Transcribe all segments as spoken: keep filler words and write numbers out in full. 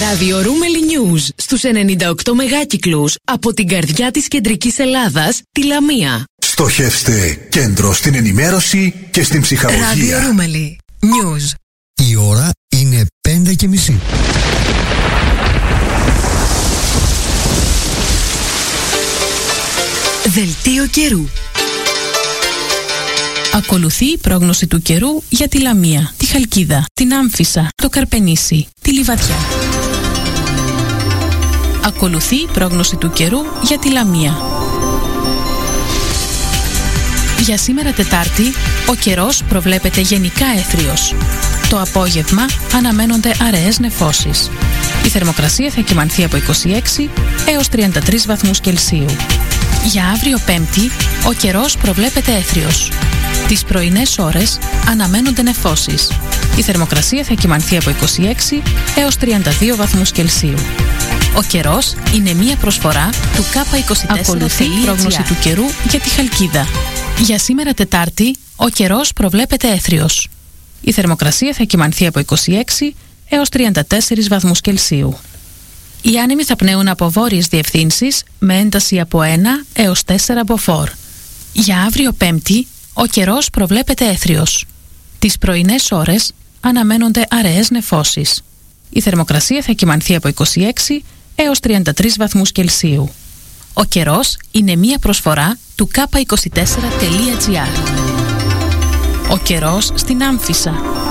Ραδιορούμελη News στους ενενήντα οκτώ μεγάκυκλους από την καρδιά της κεντρικής Ελλάδας, τη Λαμία. Στοχεύστε κέντρο στην ενημέρωση και στην ψυχαγωγία. Ραδιορούμελη News. Η ώρα είναι πέντε και μισή. Δελτίο καιρού. Ακολουθεί η πρόγνωση του καιρού για τη Λαμία, τη Χαλκίδα, την Άμφισσα, το Καρπενήσι, τη Λιβαδιά. Ακολουθεί η πρόγνωση του καιρού για τη Λαμία. Για σήμερα Τετάρτη, ο καιρός προβλέπεται γενικά έθριος. Το απόγευμα αναμένονται αραιές νεφώσεις. Η θερμοκρασία θα κυμανθεί από είκοσι έξι έως τριάντα τρεις βαθμούς Κελσίου. Για αύριο Πέμπτη, ο καιρός προβλέπεται έθριος. Τις πρωινές ώρες αναμένονται νεφώσεις. Η θερμοκρασία θα κυμανθεί από είκοσι έξι έως τριάντα δύο βαθμούς Κελσίου. Ο καιρός είναι μία προσφορά του κάπα είκοσι τέσσερα. Ακολουθεί η πρόγνωση του καιρού για τη Χαλκίδα. Για σήμερα Τετάρτη, ο καιρός προβλέπεται έθριος. Η θερμοκρασία θα κυμανθεί από είκοσι έξι έως τριάντα τέσσερις βαθμούς Κελσίου. Οι άνεμοι θα πνέουν από βόρειες διευθύνσεις με ένταση από ένα έως τέσσερα μποφόρ. Για αύριο Πέμπτη, ο καιρός προβλέπεται έθριος. Τις πρωινές ώρες αναμένονται αραιές νεφώσεις. Η θερμοκρασία θα κυμανθεί από είκοσι έξι έως τριάντα τρεις βαθμούς Κελσίου. Ο καιρός είναι μία προσφορά του κάπα είκοσι τέσσερα τελεία τζι άρ. Ο καιρός στην Άμφισσα.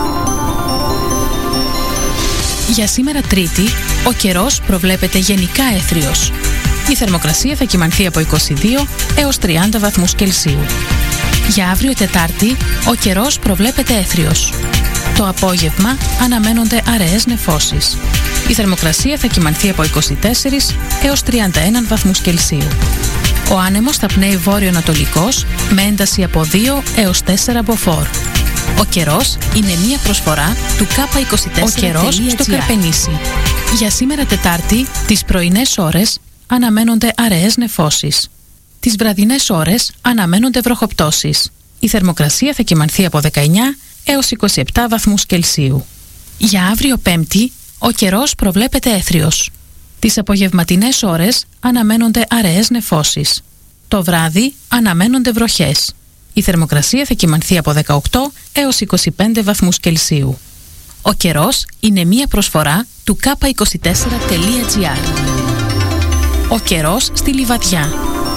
Για σήμερα Τρίτη, ο καιρός προβλέπεται γενικά έθριος. Η θερμοκρασία θα κυμανθεί από είκοσι δύο έως τριάντα βαθμούς Κελσίου. Για αύριο Τετάρτη, ο καιρός προβλέπεται έθριος. Το απόγευμα αναμένονται αραιές νεφώσεις. Η θερμοκρασία θα κυμανθεί από είκοσι τέσσερα έως τριάντα ένα βαθμούς Κελσίου. Ο άνεμος θα πνέει βόρειο-ανατολικός με ένταση από δύο έως τέσσερα μποφόρ. Ο καιρός είναι μία προσφορά του κάπα είκοσι τέσσερα. Ο καιρός στο Καρπενήσι. Για σήμερα Τετάρτη, τις πρωινές ώρες αναμένονται αραιές νεφώσεις. Τις βραδινές ώρες αναμένονται βροχοπτώσεις. Η θερμοκρασία θα κυμανθεί από δεκαεννιά έως είκοσι επτά βαθμούς Κελσίου. Για αύριο Πέμπτη, ο καιρός προβλέπεται έθριος. Τις απογευματινές ώρες αναμένονται αραιές νεφώσεις. Το βράδυ αναμένονται βροχές. Η θερμοκρασία θα κυμανθεί από δεκαοκτώ έως είκοσι πέντε βαθμούς Κελσίου. Ο καιρός είναι μία προσφορά του κάπα είκοσι τέσσερα τελεία τζι άρ. Ο καιρός στη Λιβαδιά.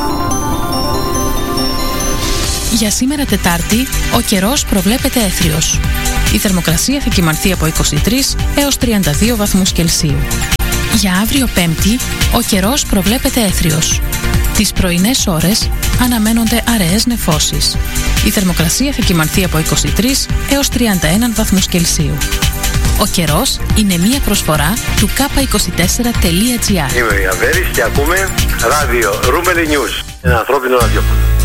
Για σήμερα Τετάρτη, ο καιρός προβλέπεται έθριος. Η θερμοκρασία θα κυμανθεί από είκοσι τρεις έως τριάντα δύο βαθμούς Κελσίου. Για αύριο Πέμπτη, ο καιρός προβλέπεται έθριος. Τις πρωινές ώρες αναμένονται αραιές νεφώσεις. Η θερμοκρασία θα κυμανθεί από είκοσι τρεις έως τριάντα ένα βαθμούς Κελσίου. Ο καιρός είναι μία προσφορά του κάπα είκοσι τέσσερα τελεία τζι άρ. Είμαι ο Ιαβέρης και ακούμε ράδιο Ρούμελη News. Ένα ανθρώπινο ραδιόφωνο.